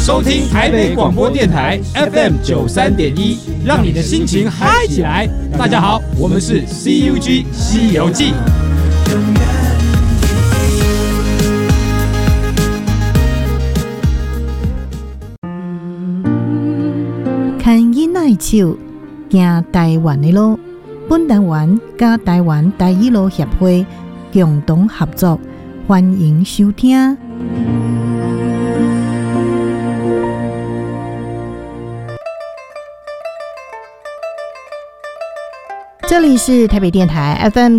收听台北广播电台 FM 93.1，让你的心情嗨起来。大家好，我们是 CUG 西游记。 牵囡仔手，行台湾的路。本单元甲台湾台语路协会共同合作，欢迎收听。这里是台北电台 FM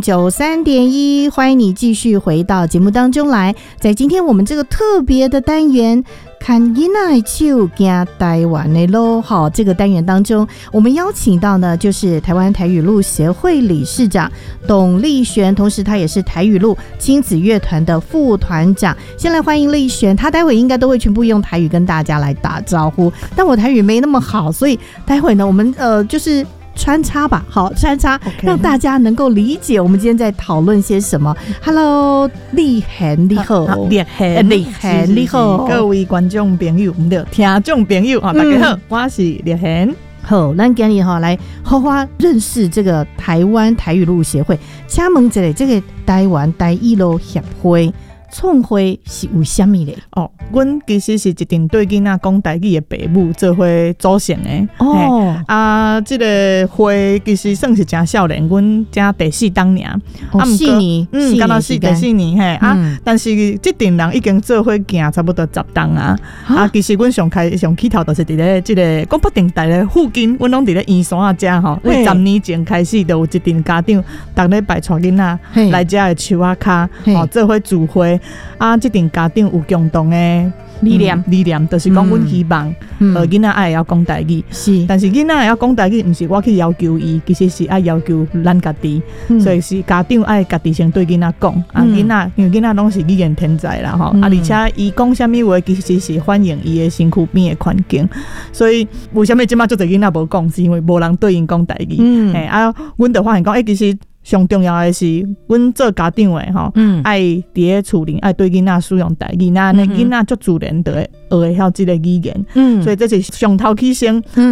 93.1，欢迎你继续回到节目当中来。在今天我们这个特别的单元看囡仔手行台湾的路，好，这个单元当中我们邀请到呢就是台湾台语路协会理事长董立璇，同时他也是台语路亲子乐团的副团长。先来欢迎立璇，他待会应该都会全部用台语跟大家来打招呼，但我台语没那么好，所以待会呢我们就是穿插吧，好，穿插、okay. 让大家能够理解我们今天在讨论些什么。Hello， 立璇你好， 立璇你好， 各位观众朋友、听众朋友大家好，我是立璇。 好，咱今日来好好认识这个台湾台语路协会。请问一下，这个台湾台语路协会创会是为什么呢？ 哦，阮其实是一群对囡仔讲台语的爸母做伙组成的。哦，这个会其实算是真少年，阮才第4档尔。 4年， 刚到第4年嘿。但是这群人已经做伙行差不多10档啊。其实阮上起头就是伫咧这个广播电台的附近，阮拢伫咧圆山啊遮吼。10年前开始，就有一群家长逐礼拜带囡仔来遮的树仔骹，做伙聚会。这群家长有共同的理念，就是讲，阮希望囡仔爱要讲台语，是，但是囡仔要讲台语，不是我去要求伊，其实是爱要求咱家己，所以是家长爱家己先对囡仔讲，囡仔因为囡仔拢是语言天才啦吼，而且伊讲啥物话，其实是反映伊的身躯边的环境，所以为什么即马做侪囡仔无讲，是因为无人对因讲台语，阮就发现讲，其实。上重要的是，阮做家长的吼，爱伫咧厝里爱对囡仔使用台语，那囡仔足自然就会学会晓这个语言，所以这是上头起先。